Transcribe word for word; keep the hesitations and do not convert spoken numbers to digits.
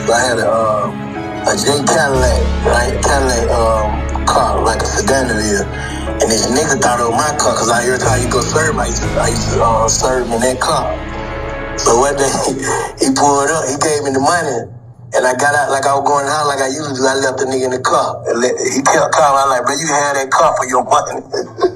I had a, uh, a J Cadillac, right? Cadillac um, car, like a sedan it is. And this nigga thought it was my car, because every time you go serve him, I used to, I used to uh, serve him in that car. So one day, he pulled up, he gave me the money, and I got out like I was going out like I usually do. I left the nigga in the car. And let, he kept calling, I was like, bro, you had that car for your money.